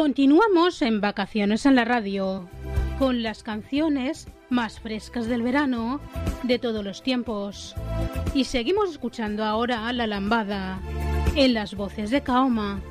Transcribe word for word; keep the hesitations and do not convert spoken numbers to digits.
Continuamos en Vacaciones en la Radio, con las canciones más frescas del verano de todos los tiempos. Y seguimos escuchando ahora La Lambada, en las voces de Kaoma.